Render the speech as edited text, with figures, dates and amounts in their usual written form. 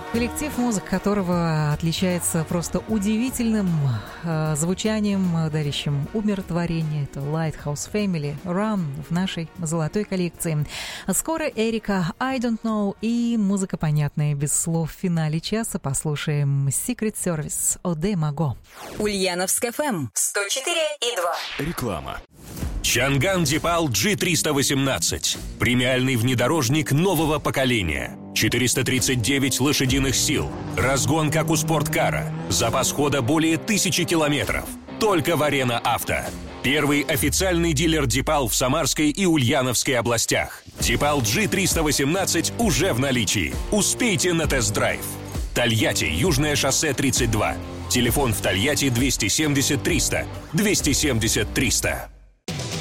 Коллектив, музыка которого отличается просто удивительным звучанием, дарящим умиротворение. Это Lighthouse Family, Run в нашей золотой коллекции. Скоро Эрика, I Don't Know и музыка, понятная без слов, в финале часа послушаем Secret Service Оде Маго. Ульяновск ФМ 104,2. Реклама. Чанган Дипал G318. Премиальный внедорожник нового поколения. 439 лошадиных сил. Разгон, как у спорткара. Запас хода более 1000 километров. Только в Арена Авто. Первый официальный дилер Дипал в Самарской и Ульяновской областях. Дипал G318 уже в наличии. Успейте на тест-драйв. Тольятти, Южное шоссе 32. Телефон в Тольятти 270 300. 270 300.